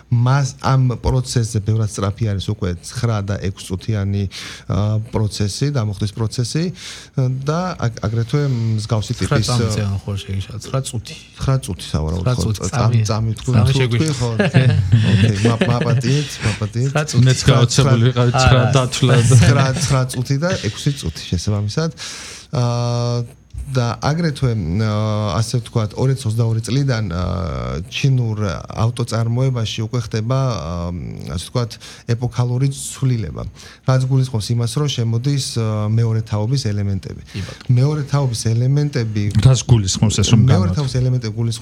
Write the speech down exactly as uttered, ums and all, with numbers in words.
მას ამ პროცესზე ბევრად სწრაფი არის უკვე ცხრა და ექვს წუთიანი პროცესი, დამოხდის პროცესი და აგრეთვე მსგავსი ტიპის ცხრა წამი ხო შეიძლება ცხრა წუთი. ცხრა წუთი სავარაუდოდ ხო წამი წამი თქვი ხო. ოკეი, მაპატიეთ, მაპატიეთ. მეც გაოცებული ვიყავი ცხრა დათვლა და ცხრა წუთი და ექვსი წუთი შესაბამისად. აა და აგრეთვე ასე ვთქვათ ორი ათას ოცდაორი წლიდან ჩინურ ავტოწარმოებაში უკვე ხდება ასე ვთქვათ ეპოქალური ცვლილება. რაც გულისხმობს იმას, რომ შემოდის მეორე თაობის ელემენტები. მეორე თაობის ელემენტები რაც გულისხმობს ეს რომ მეორე თაობის ელემენტები გულისხმობს